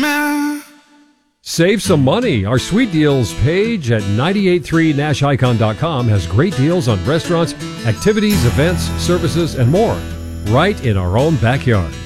dreaming. Save some money. Our Sweet Deals page at 983nashicon.com has great deals on restaurants, activities, events, services, and more, right in our own backyard.